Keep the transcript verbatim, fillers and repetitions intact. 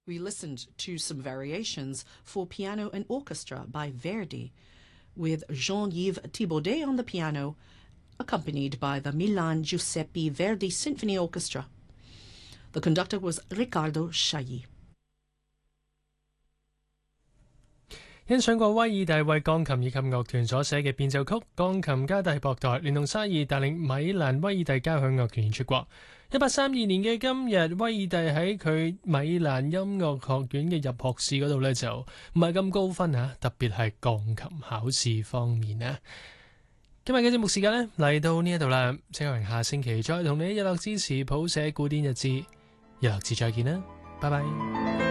We listened to some variations for piano and orchestra by Verdi, with Jean-Yves Thibaudet on the piano, accompanied by the Milan Giuseppe Verdi Symphony Orchestra. The conductor was Riccardo Chailly. 欣賞過威爾第為鋼琴以及樂團所寫嘅變奏曲，鋼琴家大博台聯同沙爾帶領米蘭威爾第交響樂團演出過。一八三二年嘅今日，威爾第喺佢米蘭音樂學院嘅入學試嗰度呢，就唔係咁高分啊，特別係鋼琴考試方面啊。今日嘅節目時間呢，嚟到呢一度啦，請我哋下星期再同你一樂支持譜寫古典日誌，一樂誌再見啦，拜拜。